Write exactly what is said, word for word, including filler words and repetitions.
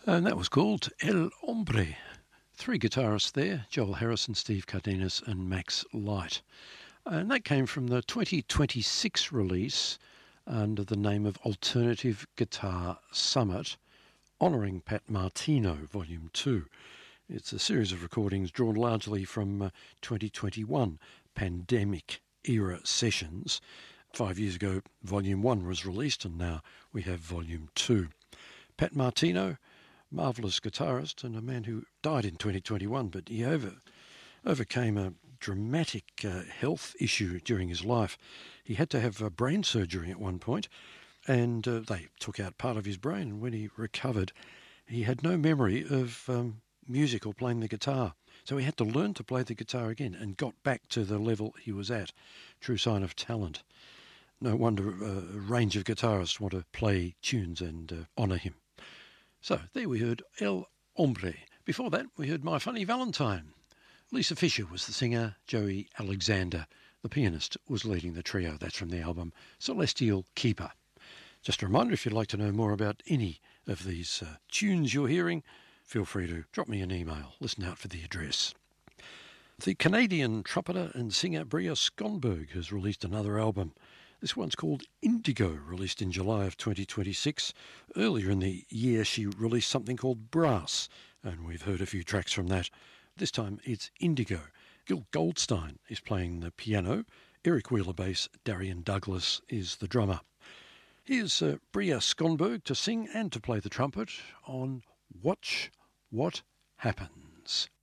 And that was called El Hombre. Three guitarists there, Joel Harrison, Steve Cardenas and Max Light. And that came from the twenty twenty-six release under the name of Alternative Guitar Summit, honouring Pat Martino, Volume two. It's a series of recordings drawn largely from uh, twenty twenty-one pandemic-era sessions. Five years ago, Volume one was released, and now we have Volume two. Pat Martino, marvellous guitarist and a man who died in twenty twenty-one, but he over, overcame a dramatic uh, health issue during his life. He had to have uh, brain surgery at one point, and uh, they took out part of his brain, and when he recovered, he had no memory of um, music or playing the guitar. So he had to learn to play the guitar again and got back to the level he was at. True sign of talent. No wonder uh, a range of guitarists want to play tunes and uh, honour him. So there we heard El Hombre. Before that, we heard My Funny Valentine. Lisa Fisher was the singer, Joey Alexander, the pianist, was leading the trio. That's from the album Celestial Keeper. Just a reminder, if you'd like to know more about any of these uh, tunes you're hearing, feel free to drop me an email. Listen out for the address. The Canadian trumpeter and singer Bria Skonberg has released another album. This one's called Indigo, released in July of twenty twenty-six. Earlier in the year, she released something called Brass, and we've heard a few tracks from that. This time it's Indigo. Gil Goldstein is playing the piano. Eric Wheeler bass. Darian Douglas is the drummer. Here's uh, Bria Skonberg to sing and to play the trumpet on Watch What Happens.